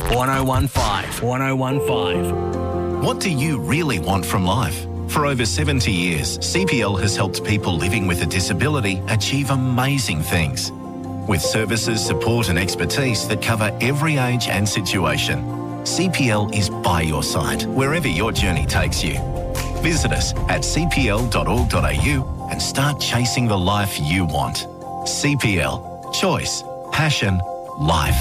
1015. 1015. What do you really want from life? For over 70 years, CPL has helped people living with a disability achieve amazing things. With services, support and expertise that cover every age and situation, CPL is by your side wherever your journey takes you. Visit us at cpl.org.au and start chasing the life you want. CPL. Choice. Passion. Life.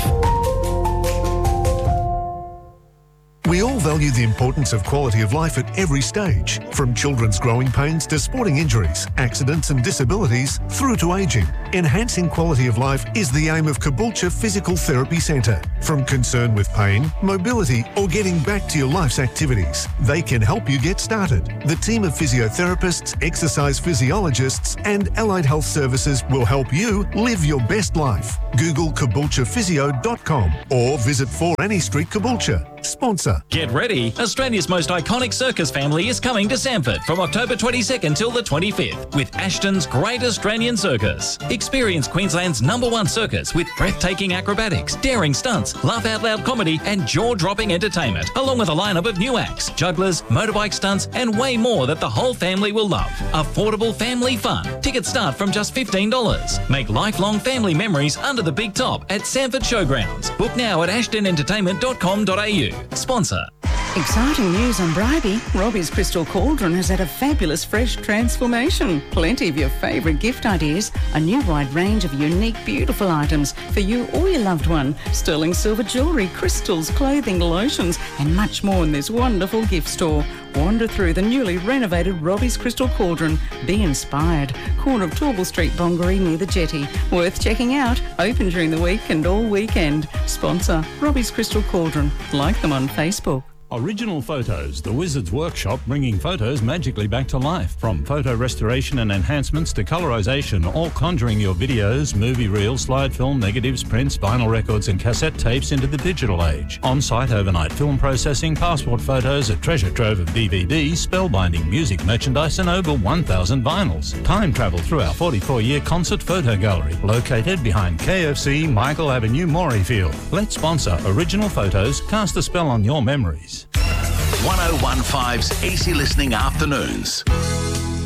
We all value the importance of quality of life at every stage, from children's growing pains to sporting injuries, accidents and disabilities, through to ageing. Enhancing quality of life is the aim of Caboolture Physical Therapy Centre. From concern with pain, mobility or getting back to your life's activities, they can help you get started. The team of physiotherapists, exercise physiologists and allied health services will help you live your best life. Google caboolturephysio.com or visit 4 Annie Street, Caboolture. Sponsor. Get ready. Australia's most iconic circus family is coming to Sanford from October 22nd till the 25th with Ashton's Great Australian Circus. Experience Queensland's #1 circus with breathtaking acrobatics, daring stunts, laugh-out-loud comedy and jaw-dropping entertainment, along with a lineup of new acts, jugglers, motorbike stunts and way more that the whole family will love. Affordable family fun. Tickets start from just $15. Make lifelong family memories under the big top at Sanford Showgrounds. Book now at ashtonentertainment.com.au. Sponsor. Exciting news on Bribey. Robbie's Crystal Cauldron has had a fabulous fresh transformation. Plenty of your favourite gift ideas, a new wide range of unique, beautiful items for you or your loved one, sterling silver jewellery, crystals, clothing, lotions and much more in this wonderful gift store. Wander through the newly renovated Robbie's Crystal Cauldron. Be inspired. Corner of Torble Street, Bongaree near the jetty. Worth checking out. Open during the week and all weekend. Sponsor Robbie's Crystal Cauldron. Like them on Facebook. Original Photos, the Wizard's Workshop, bringing photos magically back to life. From photo restoration and enhancements to colorization, all conjuring your videos, movie reels, slide film, negatives, prints, vinyl records and cassette tapes into the digital age. On-site overnight film processing, passport photos, a treasure trove of DVDs, spellbinding music merchandise and over 1,000 vinyls. Time travel through our 44-year concert photo gallery, located behind KFC Michael Avenue, Morayfield. Let's sponsor Original Photos, cast a spell on your memories. 1015's Easy Listening Afternoons.